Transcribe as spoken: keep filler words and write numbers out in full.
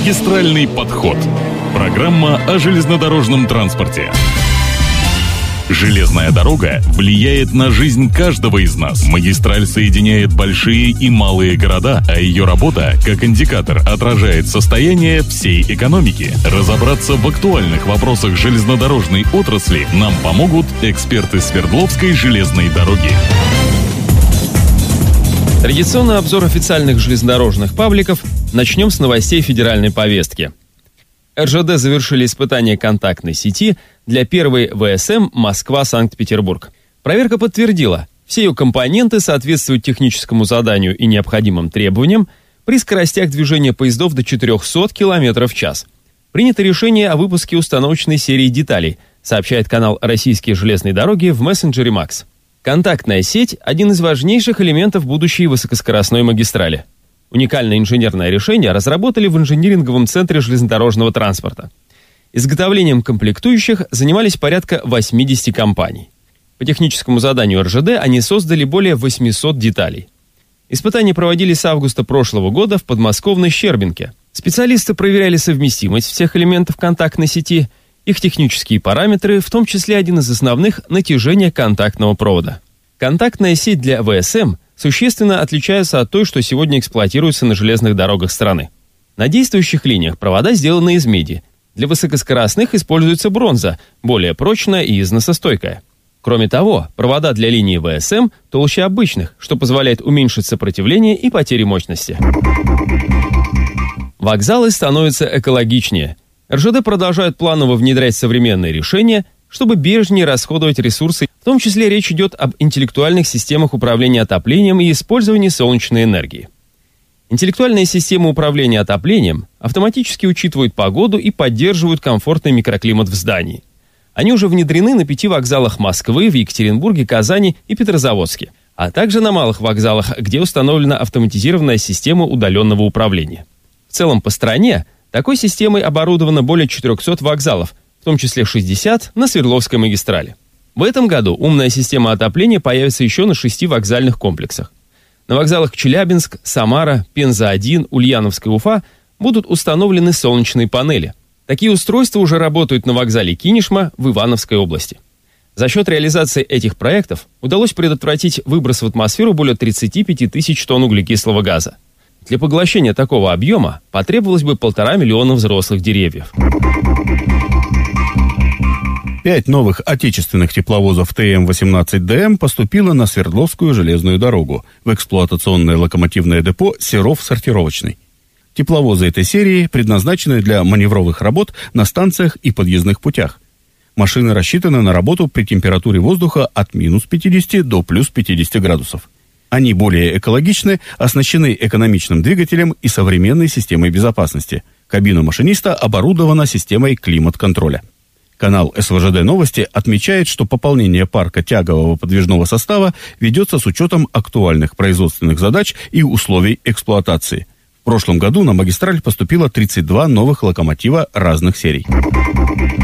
Магистральный подход. Программа о железнодорожном транспорте. Железная дорога влияет на жизнь каждого из нас. Магистраль соединяет большие и малые города, а ее работа, как индикатор, отражает состояние всей экономики. Разобраться в актуальных вопросах железнодорожной отрасли нам помогут эксперты Свердловской железной дороги. Традиционный обзор официальных железнодорожных пабликов. Начнем с новостей федеральной повестки. эр жэ дэ завершили испытание контактной сети для первой вэ эс эм Москва-Санкт-Петербург. Проверка подтвердила, все ее компоненты соответствуют техническому заданию и необходимым требованиям при скоростях движения поездов до четырехсот километров в час. Принято решение о выпуске установочной серии деталей, сообщает канал «Российские железные дороги» в мессенджере Макс. Контактная сеть – один из важнейших элементов будущей высокоскоростной магистрали. Уникальное инженерное решение разработали в инжиниринговом центре железнодорожного транспорта. Изготовлением комплектующих занимались порядка восьмидесяти компаний. По техническому заданию эр жэ дэ они создали более восьмисот деталей. Испытания проводились с августа прошлого года в подмосковной Щербинке. Специалисты проверяли совместимость всех элементов контактной сети, их технические параметры, в том числе один из основных – натяжение контактного провода. Контактная сеть для вэ эс эм существенно отличается от той, что сегодня эксплуатируется на железных дорогах страны. На действующих линиях провода сделаны из меди. Для высокоскоростных используется бронза, более прочная и износостойкая. Кроме того, провода для линии вэ эс эм толще обычных, что позволяет уменьшить сопротивление и потери мощности. Вокзалы становятся экологичнее. эр жэ дэ продолжает планово внедрять современные решения, чтобы бережнее расходовать ресурсы. В том числе речь идет об интеллектуальных системах управления отоплением и использовании солнечной энергии. Интеллектуальные системы управления отоплением автоматически учитывают погоду и поддерживают комфортный микроклимат в здании. Они уже внедрены на пяти вокзалах Москвы, в Екатеринбурге, Казани и Петрозаводске, а также на малых вокзалах, где установлена автоматизированная система удаленного управления. В целом по стране такой системой оборудовано более четырехсот вокзалов, в том числе шестьдесят на Свердловской магистрали. В этом году умная система отопления появится еще на шести вокзальных комплексах. На вокзалах Челябинск, Самара, Пенза один, Ульяновская, Уфа будут установлены солнечные панели. Такие устройства уже работают на вокзале Кинешма в Ивановской области. За счет реализации этих проектов удалось предотвратить выброс в атмосферу более тридцати пяти тысяч тонн углекислого газа. Для поглощения такого объема потребовалось бы полтора миллиона взрослых деревьев. Пять новых отечественных тепловозов тэ эм восемнадцать дэ эм поступило на Свердловскую железную дорогу в эксплуатационное локомотивное депо «Серов-сортировочный». Тепловозы этой серии предназначены для маневровых работ на станциях и подъездных путях. Машины рассчитаны на работу при температуре воздуха от минус пятидесяти до плюс пятидесяти градусов. Они более экологичны, оснащены экономичным двигателем и современной системой безопасности. Кабина машиниста оборудована системой климат-контроля. Канал эс вэ жэ дэ Новости отмечает, что пополнение парка тягового подвижного состава ведется с учетом актуальных производственных задач и условий эксплуатации. В прошлом году на магистраль поступило тридцать два новых локомотива разных серий.